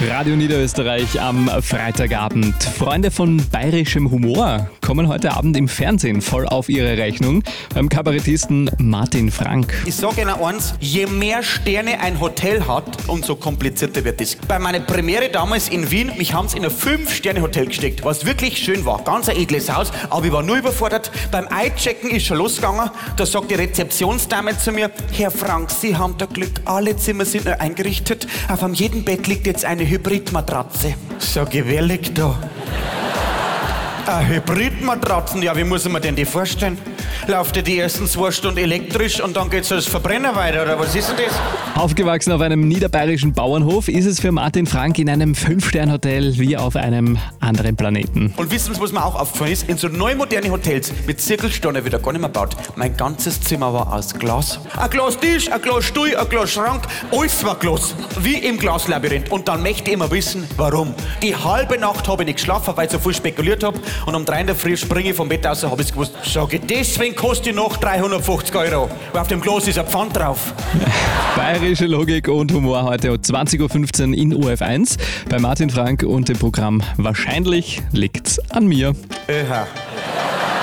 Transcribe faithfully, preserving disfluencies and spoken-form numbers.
Radio Niederösterreich am Freitagabend. Freunde von bayerischem Humor kommen heute Abend im Fernsehen voll auf ihre Rechnung beim Kabarettisten Martin Frank. Ich sage Ihnen eins, je mehr Sterne ein Hotel hat, umso komplizierter wird es. Bei meiner Premiere damals in Wien, mich haben sie in ein Fünf-Sterne-Hotel gesteckt, was wirklich schön war. Ganz ein edles Haus, aber ich war nur überfordert. Beim Einchecken ist schon losgegangen, da sagt die Rezeptionsdame zu mir, Herr Frank, Sie haben da Glück, alle Zimmer sind neu eingerichtet, auf am jedem Bett liegt jetzt eine Hybridmatratze. Sag ich, wer liegt da? Eine Hybridmatratzen? Ja, wie muss ich mir denn die vorstellen? Läuft ja die ersten zwei Stunden elektrisch und dann geht's als Verbrenner weiter, oder was ist denn das? Aufgewachsen auf einem niederbayerischen Bauernhof ist es für Martin Frank in einem Fünf-Stern-Hotel wie auf einem anderen Planeten. Und wissen Sie, was mir auch aufgefallen ist? In so neu modernen Hotels mit Zirkelsteine wieder gar nicht mehr baut. Mein ganzes Zimmer war aus Glas. Ein Glastisch, ein Glasstuhl, ein Glasschrank, alles war Glas. Wie im Glaslabyrinth. Und dann möchte ich immer wissen, warum. Die halbe Nacht habe ich nicht geschlafen, weil ich so viel spekuliert habe. Und um drei in der Früh springe ich vom Bett aus, habe ich gewusst, sag ich, deswegen kostet die noch dreihundertfünfzig Euro. Weil auf dem Glas ist ein Pfand drauf. Bayerische Logik und Humor heute um zwanzig Uhr fünfzehn in O F eins bei Martin Frank und dem Programm Wahrscheinlich liegt's an mir. Öha.